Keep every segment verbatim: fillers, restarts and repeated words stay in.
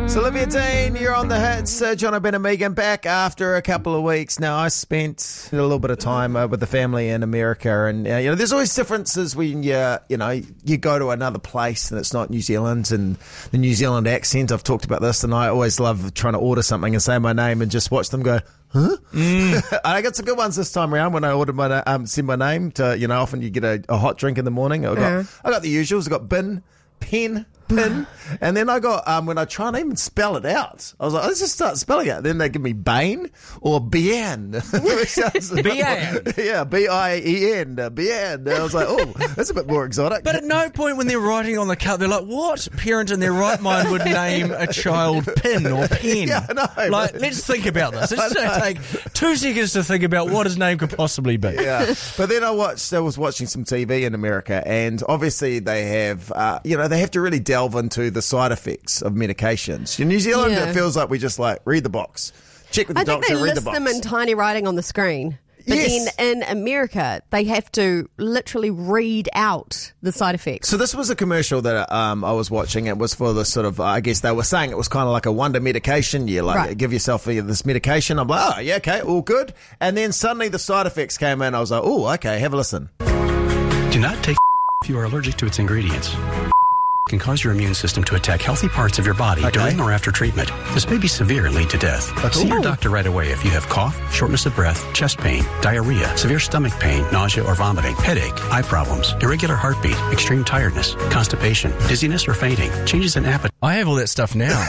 So Olivia Dean, you're on the hits. Uh, John O'Brien and Megan back after a couple of weeks. Now, I spent a little bit of time uh, with the family in America, and uh, you know, there's always differences when you, you know, you go to another place and it's not New Zealand, and the New Zealand accent. I've talked about this, and I always love trying to order something and say my name and just watch them go, huh? Mm. I got some good ones this time around when I ordered my um, send my name to, you know, often you get a, a hot drink in the morning. I got, yeah. I got the usuals. I got bin, pen, pin, and then I got um, when I try and even spell it out, I was like, let's just start spelling it. Then they give me Bane or Bien. Bien, yeah, B I E N, uh, Bien. And I was like, oh, that's a bit more exotic. But at no point when they're writing on the card, they're like, what parent in their right mind would name a child Pin or Pen? Yeah, I know. Like, let's think about this. Let's take two seconds to think about what his name could possibly be. Yeah, but then I watched. I was watching some T V in America, and obviously they have, uh, you know, they have to really delve into the side effects of medications. In New Zealand, Yeah. it feels like we just like read the box, check with the I think doctor, they read the list box. them in tiny writing on the screen. But Yes. then in America, they have to literally read out the side effects. So this was a commercial that um, I was watching. It was for the sort of, uh, I guess they were saying it was kind of like a wonder medication. You like Right. give yourself uh, this medication. I'm like, oh yeah, okay, all good. And then suddenly the side effects came in. I was like, oh, okay, have a listen. Do not take if you are allergic to its ingredients. Can cause your immune system to attack healthy parts of your body Okay. during or after treatment. This may be severe and lead to death. See your doctor right away if you have cough, shortness of breath, chest pain, diarrhea, severe stomach pain, nausea or vomiting, headache, eye problems, irregular heartbeat, extreme tiredness, constipation, dizziness or fainting, changes in appetite. I have all that stuff now.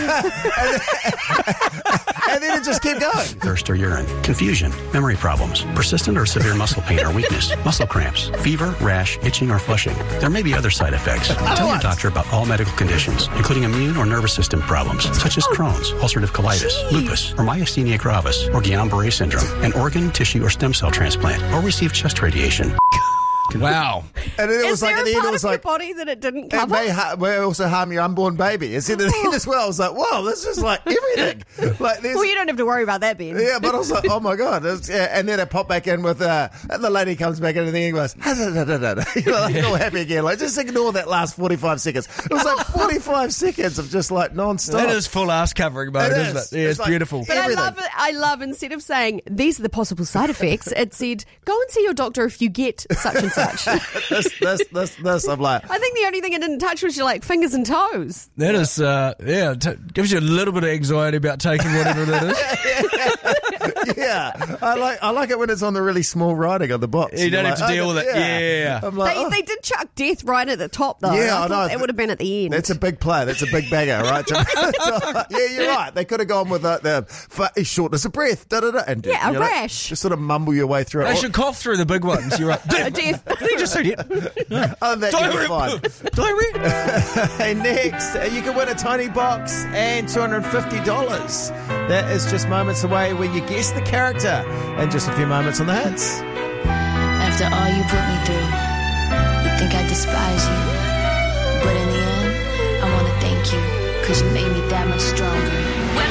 And then it just kept going. Thirst or urine, confusion, memory problems, persistent or severe muscle pain or weakness, muscle cramps, fever, rash, itching or flushing. There may be other side effects. Tell your doctor about all medical conditions, including immune or nervous system problems, such as Crohn's, ulcerative colitis, lupus, or myasthenia gravis, or Guillain-Barré syndrome, an organ, tissue, or stem cell transplant, or receive chest radiation. Wow. And then it Is was like there at the a end, part it was of like, your body that it didn't it cover? may, ha- may also harm your unborn baby. It's at the end as well. I was like, whoa, this is like everything. Like, there's, Well, you don't have to worry about that, Ben. yeah, but I was like, oh my God. It's- yeah, and then it popped back in with, uh, and the lady comes back in and the end goes, you know, like all happy again. Like, just ignore that last forty-five seconds. It was like forty-five seconds of just like non-stop. That is full ass covering mode, It isn't is. it? Yeah, it's, It's like- beautiful. But Everything. I love it. I love instead of saying these are the possible side effects, it said go and see your doctor if you get such and such. this, this, this, this. I'm like, I think the only thing it didn't touch was your like fingers and toes. That is, uh, yeah, t- gives you a little bit of anxiety about taking whatever that is. yeah. I like, I like it when it's on the really small writing on the box. You don't You're have like, to deal oh, with it. Yeah. I'm like, They, oh. they did chuck death right at the top though. Yeah, I I know. thought it would have been at the end. That's a big play. That's a big bagger, right? To- yeah, you're right. They could have gone with uh, the f- shortness of breath, da da da, and Yeah, a you know, rash. Just sort of mumble your way through They it. should cough through the big ones. You're right. A death. Did he just say that? Other than that, you're fine. Diarrhea. Hey, next, uh, you can win a tiny box and two hundred fifty dollars. That is just moments away when you guess the character in just a few moments on the hits. After all you put me through, you think I despise you. But in the end, I want to thank you, because you made me that much stronger.